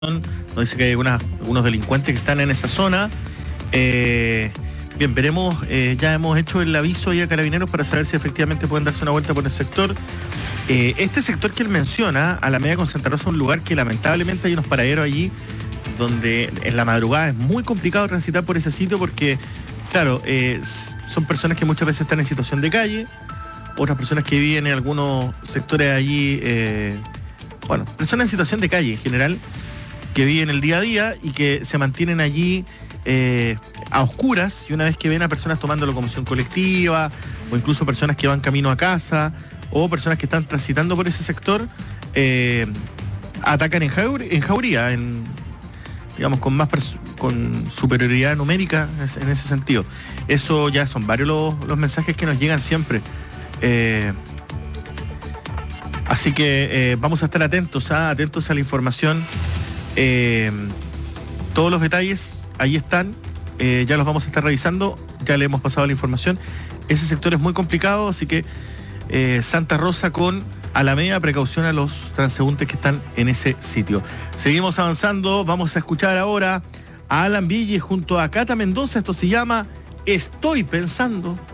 Nos dice que hay algunos delincuentes que están en esa zona. Bien, veremos, ya hemos hecho el aviso ahí a Carabineros para saber si efectivamente pueden darse una vuelta por el sector. Este sector que él menciona, Alameda con Santa Rosa, es un lugar que lamentablemente hay unos paraderos allí donde en la madrugada es muy complicado transitar por ese sitio porque, claro, son personas que muchas veces están en situación de calle, otras personas que viven en algunos sectores allí, personas en situación de calle en general, que viven el día a día y que se mantienen allí a oscuras, y una vez que ven a personas tomando locomoción colectiva o incluso personas que van camino a casa o personas que están transitando por ese sector, atacan en jauría, digamos, con superioridad numérica en ese sentido. Eso ya son varios los mensajes que nos llegan siempre. Así que vamos a estar atentos a la información. Todos los detalles ahí están, ya los vamos a estar revisando, ya le hemos pasado la información. Ese sector es muy complicado, así que Santa Rosa con Alameda, precaución a los transeúntes que están en ese sitio. Seguimos avanzando, vamos a escuchar ahora a Alan Ville junto a Cata Mendoza. Esto se llama Estoy Pensando.